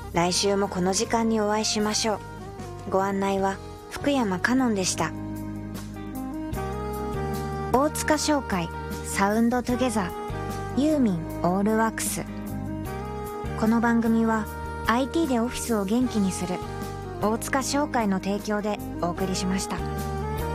来週もこの時間にお会いしましょう。ご案内は福山香音でした。大塚商会サウンドトゥゲザーユーミンオールワックス。この番組は IT でオフィスを元気にする大塚商会の提供でお送りしました。